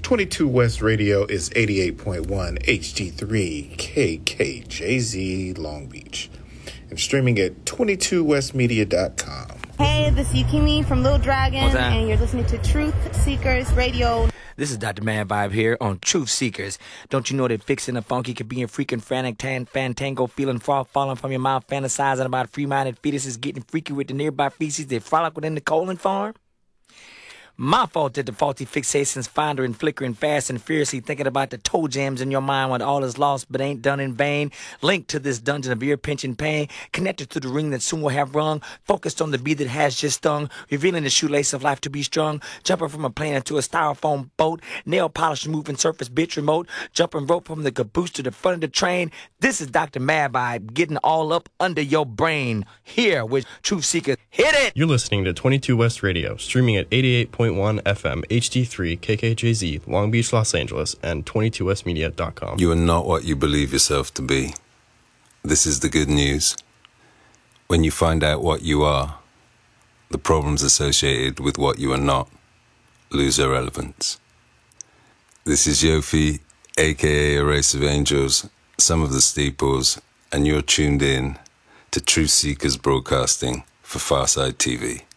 22 West Radio is 88.1 HD3 KKJZ Long Beach. And streaming at 22westmedia.com. Hey, this is Yukimi from Lil Dragon, and you're listening to Truth Seekers Radio. This is Dr. Mad Vibe here on Truth Seekers. Don't you know that fixing a funky could be a freaking frantic fantango, feeling falling from your mouth, fantasizing about free-minded fetuses getting freaky with the nearby feces that frolic within the colon farm? My fault that the faulty fixations finder and flickering fast and fiercely thinking about the toe jams in your mind when all is lost but ain't done in vain. Linked to this dungeon of ear pinching pain, connected to the ring that soon will have rung, focused on the beat that has just stung, revealing the shoelace of life to be strung, jumping from a plane into a styrofoam boat, nail polish moving surface bitch remote, jumping rope from the caboose to the front of the train. This is Dr. Mad Vibe getting all up under your brain. Here with Truth Seekers. Hit it! You're listening to 22 West Radio, streaming at 88.1 FM HD3 KKJZ, Long Beach, Los Angeles, and 22westmedia.com. You are not what you believe yourself to be. This is the good news. When you find out what you are, the problems associated with what you are not lose their relevance. This is Yofi, aka A Race of Angels, some of the Steeples, and you're tuned in to Truth Seekers Broadcasting for Farside TV.